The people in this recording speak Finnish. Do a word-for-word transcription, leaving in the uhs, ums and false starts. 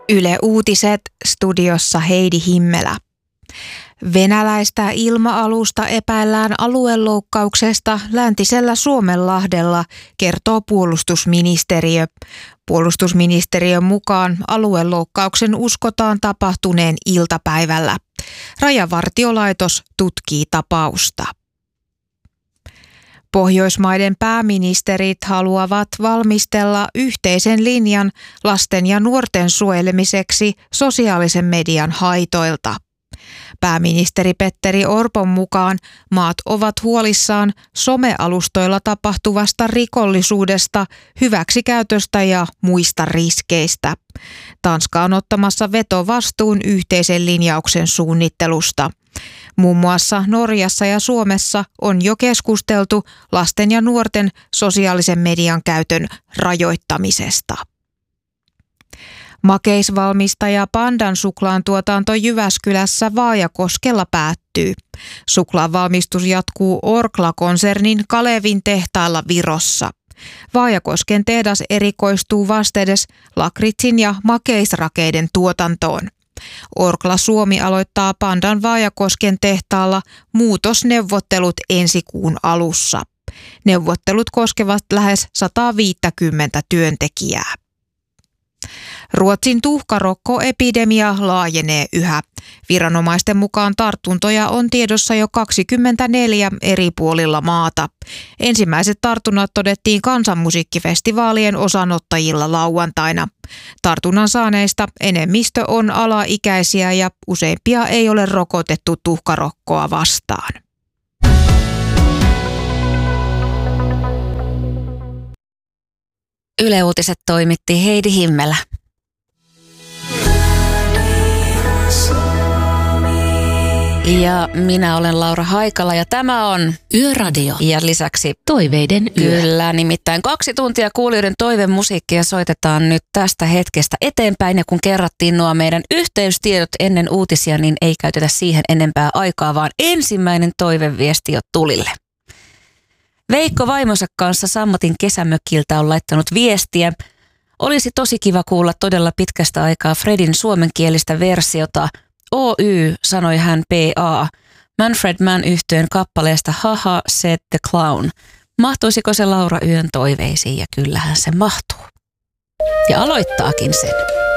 Yle Uutiset, studiossa Heidi Himmelä. Venäläistä ilma-alusta epäillään alueloukkauksesta läntisellä Suomenlahdella, kertoo puolustusministeriö. Puolustusministeriön mukaan alueloukkauksen uskotaan tapahtuneen iltapäivällä. Rajavartiolaitos tutkii tapausta. Pohjoismaiden pääministerit haluavat valmistella yhteisen linjan lasten ja nuorten suojelemiseksi sosiaalisen median haitoilta. Pääministeri Petteri Orpon mukaan maat ovat huolissaan somealustoilla tapahtuvasta rikollisuudesta, hyväksikäytöstä ja muista riskeistä. Tanska on ottamassa vetovastuun yhteisen linjauksen suunnittelusta. Muun muassa Norjassa ja Suomessa on jo keskusteltu lasten ja nuorten sosiaalisen median käytön rajoittamisesta. Makeisvalmistaja Pandan suklaan tuotanto Jyväskylässä Vaajakoskella päättyy. Suklaan valmistus jatkuu Orkla-konsernin Kalevin tehtaalla Virossa. Vaajakosken tehdas erikoistuu vastedes lakritsin ja makeisrakeiden tuotantoon. Orkla Suomi aloittaa Pandan Vaajakosken tehtaalla muutosneuvottelut ensi kuun alussa. Neuvottelut koskevat lähes sata viisikymmentä työntekijää. Ruotsin tuhkarokkoepidemia laajenee yhä. Viranomaisten mukaan tartuntoja on tiedossa jo kaksikymmentäneljä eri puolilla maata. Ensimmäiset tartunnat todettiin kansanmusiikkifestivaalien osanottajilla lauantaina. Tartunnan saaneista enemmistö on alaikäisiä ja useimpia ei ole rokotettu tuhkarokkoa vastaan. Yle Uutiset toimitti Heidi Himmelä. Ja minä olen Laura Haikala ja tämä on Yöradio. Ja lisäksi Toiveiden yö. Kyllä, nimittäin kaksi tuntia kuulijoiden toivemusiikkia soitetaan nyt tästä hetkestä eteenpäin. Ja kun kerrattiin nuo meidän yhteystiedot ennen uutisia, niin ei käytetä siihen enempää aikaa, vaan ensimmäinen toiveviesti jo tulille. Veikko vaimonsa kanssa Sammatin kesämökiltä on laittanut viestiä. Olisi tosi kiva kuulla todella pitkästä aikaa Fredin suomenkielistä versiota. O Y, sanoi hän P A. Manfred Mann -yhtyeen kappaleesta Haha Said the Clown. Mahtuisiko se Laura Yön toiveisiin? Ja kyllähän se mahtuu. Ja aloittaakin sen.